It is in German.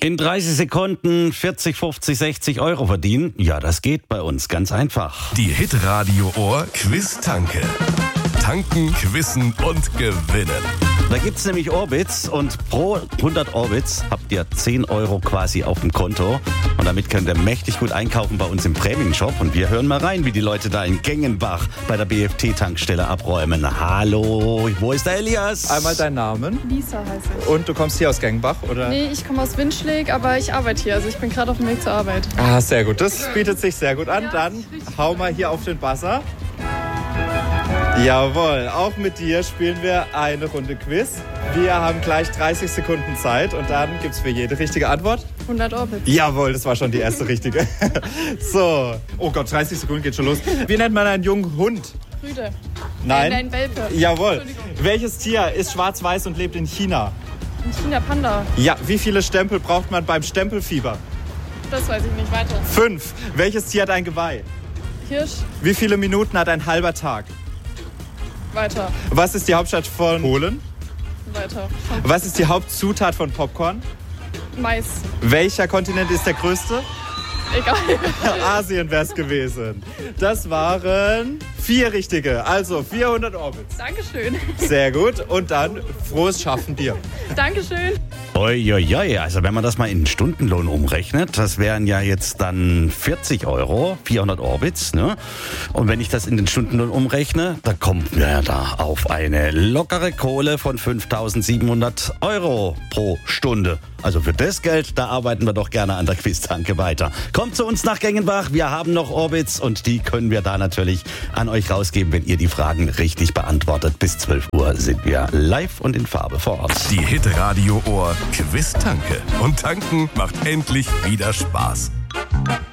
In 30 Sekunden 40, 50, 60 Euro verdienen? Ja, das geht bei uns ganz einfach. Die Hitradio Ohr Quiz-Tanke. Tanken, quizzen und gewinnen. Da gibt's nämlich Orbits und pro 100 Orbits habt ihr 10 Euro quasi auf dem Konto. Und damit könnt ihr mächtig gut einkaufen bei uns im Prämienshop. Und wir hören mal rein, wie die Leute da in Gengenbach bei der BFT-Tankstelle abräumen. Hallo, wo ist der Elias? Einmal dein Namen. Lisa heiße ich. Und du kommst hier aus Gengenbach, oder? Nee, ich komme aus Windschläg, aber ich arbeite hier. Also ich bin gerade auf dem Weg zur Arbeit. Ah, sehr gut. Das bietet sich sehr gut an. Dann hau mal hier auf den Buzzer. Jawohl, auch mit dir spielen wir eine Runde Quiz. Wir haben gleich 30 Sekunden Zeit und dann gibt es für jede richtige Antwort 100 Orbits. Jawohl, das war schon die erste richtige. So, oh Gott, 30 Sekunden geht schon los. Wie nennt man einen jungen Hund? Rüde. Nein. Nein, Welpe. Jawohl. Entschuldigung. Welches Tier ist schwarz-weiß und lebt in China? Ich bin der Panda. Ja, wie viele Stempel braucht man beim Stempelfieber? Das weiß ich nicht. Weiter. 5. Welches Tier hat ein Geweih? Hirsch. Wie viele Minuten hat ein halber Tag? Weiter. Was ist die Hauptstadt von Polen? Weiter. Was ist die Hauptzutat von Popcorn? Mais. Welcher Kontinent ist der größte? Egal. Asien wäre es gewesen. Das waren 4 richtige, also 400 Orbits. Dankeschön. Sehr gut und dann frohes Schaffen dir. Dankeschön. Uiuiui, also wenn man das mal in Stundenlohn umrechnet, das wären ja jetzt dann 40 Euro, 400 Orbits, ne? Und wenn ich das in den Stundenlohn umrechne, da kommt man da auf eine lockere Kohle von 5.700 Euro pro Stunde. Also für das Geld, da arbeiten wir doch gerne an der Quiz-Tanke weiter. Kommt zu uns nach Gengenbach, wir haben noch Orbits und die können wir da natürlich an euch rausgeben, wenn ihr die Fragen richtig beantwortet. Bis 12 Uhr sind wir live und in Farbe vor Ort. Die Hitradio Ohr Quiz-Tanke. Und tanken macht endlich wieder Spaß.